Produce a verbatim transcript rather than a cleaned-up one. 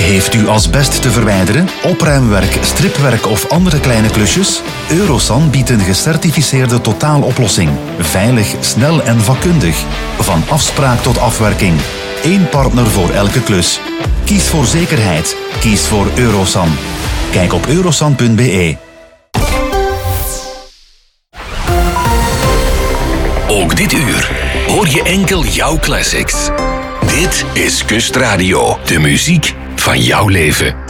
Heeft u asbest te verwijderen, opruimwerk, stripwerk of andere kleine klusjes? Eurosan biedt een gecertificeerde totaaloplossing. Veilig, snel en vakkundig. Van afspraak tot afwerking. Eén partner voor elke klus. Kies voor zekerheid. Kies voor Eurosan. Kijk op eurosan punt b e. Ook dit uur hoor je enkel jouw classics. Dit is Kustradio, de muziek van jouw leven.